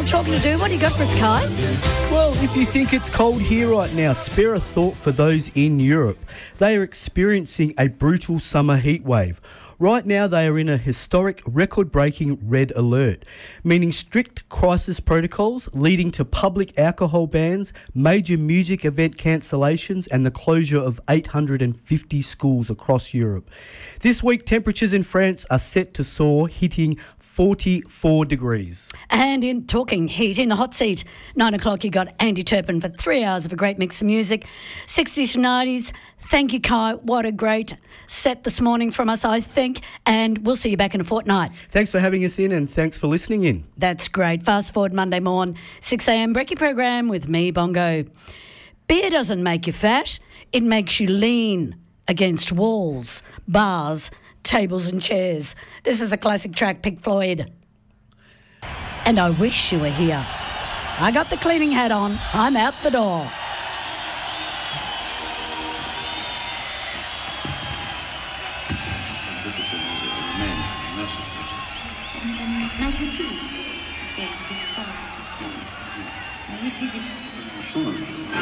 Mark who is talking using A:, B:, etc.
A: old talking to do. What do you got for us, Kai?
B: Well, if you think it's cold here right now, spare a thought for those in Europe. They are experiencing a brutal summer heat wave. Right now, they are in a historic record-breaking red alert, meaning strict crisis protocols leading to public alcohol bans, major music event cancellations and the closure of 850 schools across Europe. This week, temperatures in France are set to soar, hitting 44 degrees.
A: And in talking heat, in the hot seat, 9 o'clock, you got Andy Turpin for 3 hours of a great mix of music, 60s to 90s. Thank you, Kai. What a great set this morning from us, I think. And we'll see you back in a fortnight.
B: Thanks for having us in and thanks for listening in.
A: That's great. Fast forward Monday morn, 6 a.m. brekkie program with me, Bongo. Beer doesn't make you fat. It makes you lean against walls, bars, tables and chairs. This is a classic track, Pink Floyd. And I wish you were here. I got the cleaning hat on. I'm out the door.
C: Sure.